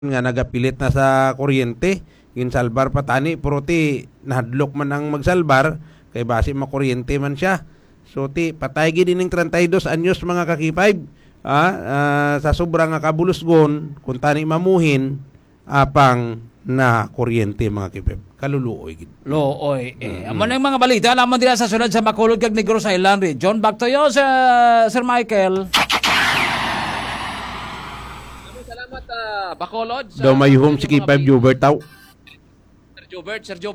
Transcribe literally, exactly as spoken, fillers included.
nga nagapilit na sa kuryente ginsalbar patani pero ti nahadlok man ang magsalbar kay base makuryente man siya so ti patay gid ining thirty-two anyos mga kakipayb ah, ah, sa sobrang nga kabulusgon kung tani mamuhin apang na kuryente mga kipayb kaluluoy gid Looy. Eh, amo na yung mga balita naman dila sa sunod sa Bacolod kag Negros Island region. Back to you, Sir, Sir Michael. Salamat, uh, Bacolod. daw may home si Kipayb Jubert taw Sir Jobert, Sir Jobert.